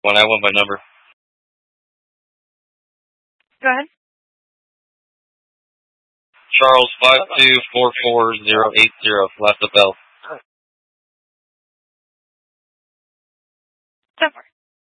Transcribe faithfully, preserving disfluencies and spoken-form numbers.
When I want my number. Go ahead. Charles five two four four zero eight zero. Left the bell. So far.